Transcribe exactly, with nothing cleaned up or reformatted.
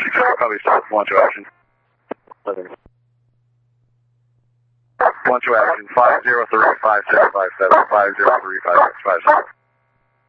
Probably start launch action. Launch action, five zero three five six five seven, five zero three five six five seven.